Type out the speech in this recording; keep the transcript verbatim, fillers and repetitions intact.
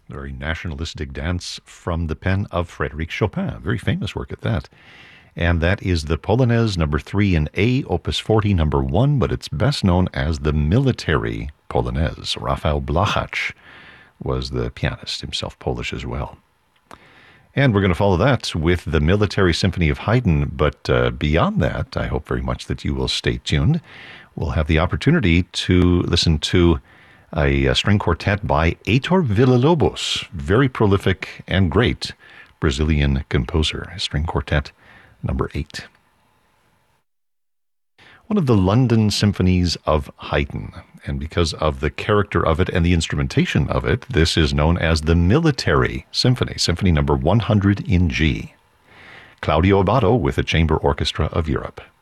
a very nationalistic dance from the pen of Frédéric Chopin, very famous work at that. And that is the Polonaise number three in A, opus forty, number one, but it's best known as the Military Polonaise. Rafał Blachacz was the pianist, himself Polish as well. And we're going to follow that with the Military Symphony of Haydn, but uh, beyond that, I hope very much that you will stay tuned. We'll have the opportunity to listen to a, a string quartet by Heitor Villa-Lobos, very prolific and great Brazilian composer, string quartet number eight. One of the London symphonies of Haydn, and because of the character of it and the instrumentation of it, this is known as the Military Symphony, Symphony number one hundred in G. Claudio Abbado with the Chamber Orchestra of Europe.